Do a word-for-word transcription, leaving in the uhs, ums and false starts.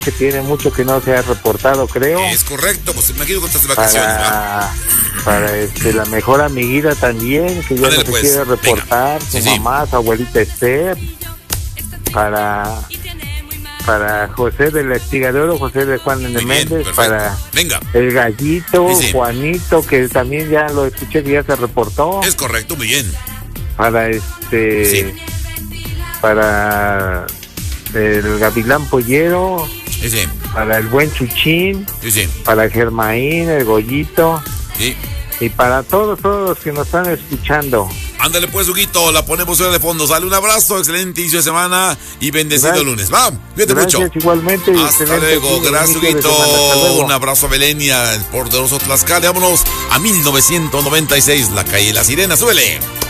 que tiene mucho que no se ha reportado, creo. Es correcto, pues imagino que estás de vacaciones, para, ¿va? Para este, la mejor amiguita también, que ya Ándale, no se pues, quiere reportar, venga. su Sí, sí. mamá, su abuelita Esther, para, para José del Estigador, José de Juan Muy N. bien, Méndez, perfecto. para Venga, el Gallito, Sí, sí. Juanito, que también ya lo escuché que ya se reportó, es correcto, muy bien. para este, Sí. para el Gavilán Pollero, Sí, sí, para el buen Chuchín, sí, sí, para Germaín, el Goyito, sí. y para todos, todos los que nos están escuchando. Ándale pues, Huguito, la ponemos ahora de fondo. Sale, un abrazo, excelente inicio de semana y bendecido Gracias. lunes. Va, cuídate mucho. Gracias igualmente. y Hasta excelente luego, fin de gracias, inicio de semana. Hasta Huguito. luego. Un abrazo a Belén y al poderoso Tlaxcala. Vámonos a mil novecientos noventa y seis, la calle La Sirena. Súbele.